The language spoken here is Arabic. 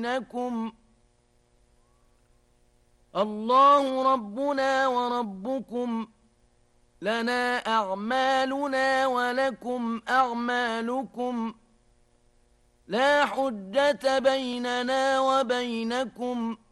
بينكم الله ربنا وربكم لنا أعمالنا ولكم أعمالكم لا حجة بيننا وبينكم